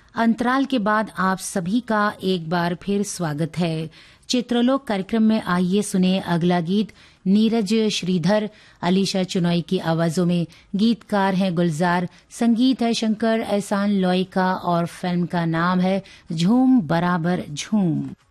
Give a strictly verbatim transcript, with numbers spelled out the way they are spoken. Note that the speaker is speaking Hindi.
अंतराल के बाद आप सभी का एक बार फिर स्वागत है। चित्रलोक कार्यक्रम में आइए सुने अगला गीत। नीरज श्रीधर, अलीशा चुनोई की आवाजों में। गीतकार हैं गुलजार, संगीत है शंकर एहसान लोई का और फिल्म का नाम है झूम बराबर झूम।